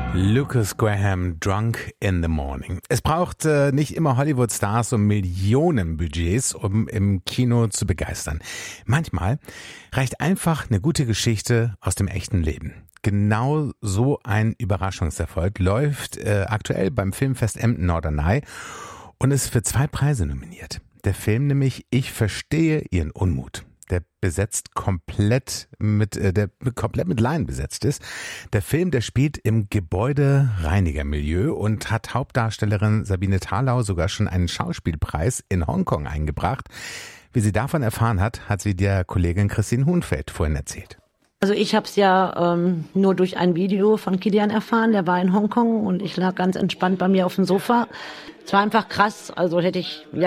Lucas Graham, Drunk in the Morning. Es braucht nicht immer Hollywood-Stars und Millionenbudgets, um im Kino zu begeistern. Manchmal reicht einfach eine gute Geschichte aus dem echten Leben. Genau so ein Überraschungserfolg läuft aktuell beim Filmfest Emden-Norderney und ist für 2 Preise nominiert. Der Film nämlich Ich verstehe Ihren Unmut. Der komplett mit Laien besetzt ist. Der Film, der spielt im Gebäudereinigermilieu und hat Hauptdarstellerin Sabine Thalau sogar schon einen Schauspielpreis in Hongkong eingebracht. Wie sie davon erfahren hat, hat sie der Kollegin Christine Hunfeld vorhin erzählt. Also ich habe es ja nur durch ein Video von Kilian erfahren, der war in Hongkong und ich lag ganz entspannt bei mir auf dem Sofa. Es war einfach krass, also hätte ich ja